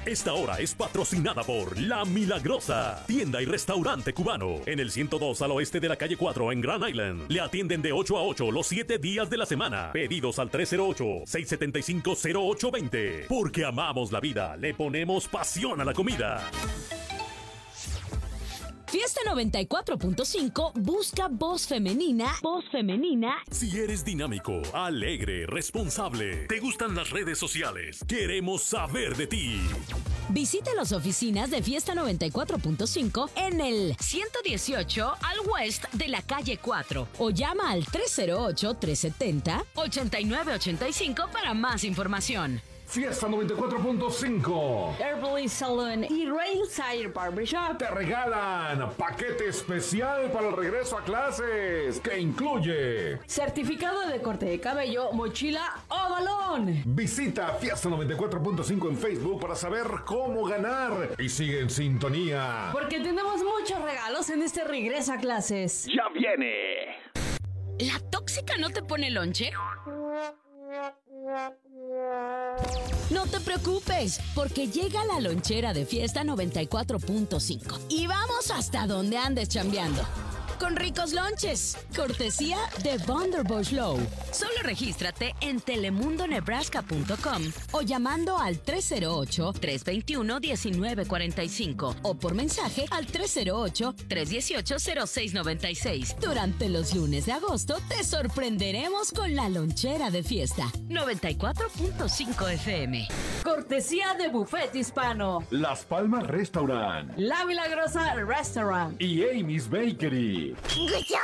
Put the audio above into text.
Esta hora es patrocinada por La Milagrosa, tienda y restaurante cubano, en el 102 al oeste de la calle 4 en Grand Island. Le atienden de 8 a 8 los 7 días de la semana. Pedidos al 308-675-0820. Porque amamos la vida, le ponemos pasión a la comida. Fiesta 94.5 busca voz femenina. Voz femenina. Si eres dinámico, alegre, responsable, te gustan las redes sociales, queremos saber de ti. Visita las oficinas de Fiesta 94.5 en el 118 al west de la calle 4 o llama al 308-370-8985 para más información. Fiesta 94.5 Herbal Salon y Railside Barbershop te regalan paquete especial para el regreso a clases que incluye certificado de corte de cabello, mochila o balón. Visita Fiesta 94.5 en Facebook para saber cómo ganar y sigue en sintonía porque tenemos muchos regalos en este regreso a clases. ¡Ya viene! ¿La tóxica no te pone lonche? No te preocupes, porque llega la lonchera de Fiesta 94.5 y vamos hasta donde andes chambeando. Con ricos lonches, cortesía de Vanderbush Low. Solo regístrate en telemundonebraska.com o llamando al 308-321-1945 o por mensaje al 308-318-0696. Durante los lunes de agosto te sorprenderemos con la lonchera de Fiesta 94.5 FM. Cortesía de Buffet Hispano, Las Palmas Restaurant La Milagrosa Restaurant y Amy's Bakery. Good job.